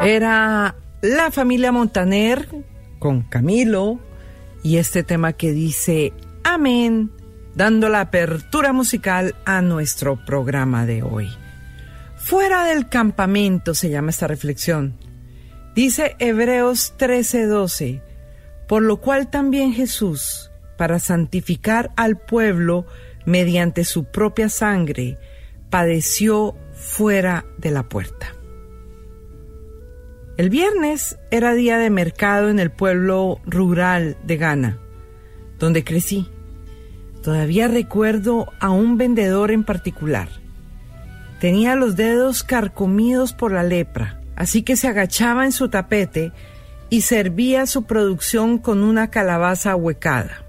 Era la familia Montaner con Camilo y este tema que dice Amén, dando la apertura musical a nuestro programa de hoy. Fuera del campamento se llama esta reflexión. Dice Hebreos 13:12, por lo cual también Jesús, para santificar al pueblo mediante su propia sangre, padeció fuera de la puerta. El viernes era día de mercado en el pueblo rural de Ghana, donde crecí. Todavía recuerdo a un vendedor en particular. Tenía los dedos carcomidos por la lepra, así que se agachaba en su tapete y servía su producción con una calabaza ahuecada.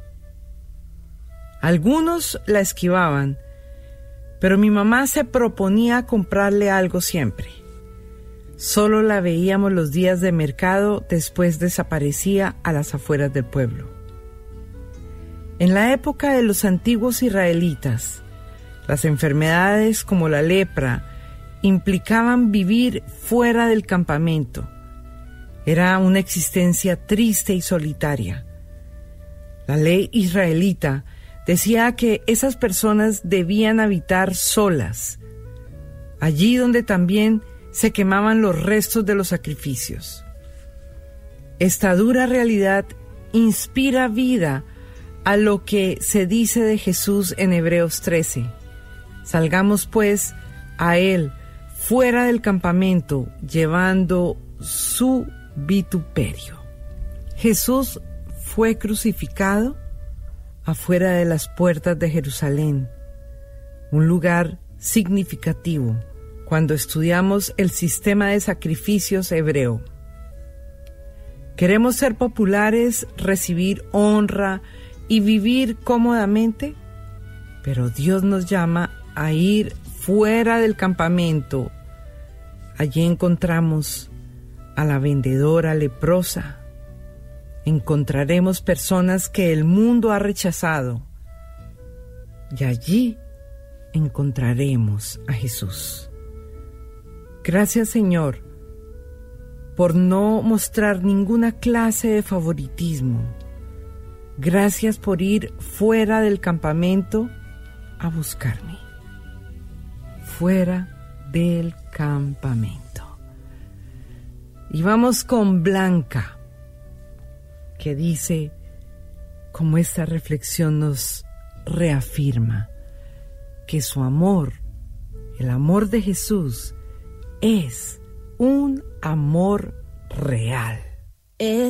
Algunos la esquivaban, pero mi mamá se proponía comprarle algo siempre. Solo la veíamos los días de mercado, después desaparecía a las afueras del pueblo. En la época de los antiguos israelitas, las enfermedades como la lepra implicaban vivir fuera del campamento. Era una existencia triste y solitaria. La ley israelita decía que esas personas debían habitar solas, allí donde también se quemaban los restos de los sacrificios. Esta dura realidad inspira vida a lo que se dice de Jesús en Hebreos 13. Salgamos pues a Él fuera del campamento, llevando su vituperio. Jesús fue crucificado afuera de las puertas de Jerusalén, un lugar significativo cuando estudiamos el sistema de sacrificios hebreo. ¿Queremos ser populares, recibir honra y vivir cómodamente? Pero Dios nos llama a ir fuera del campamento. Allí encontramos a la vendedora leprosa. Encontraremos personas que el mundo ha rechazado. Y allí encontraremos a Jesús. Gracias, Señor, por no mostrar ninguna clase de favoritismo. Gracias por ir fuera del campamento a buscarme. Fuera del campamento. Y vamos con Blanca, que dice, como esta reflexión nos reafirma, que su amor, el amor de Jesús, es un amor real.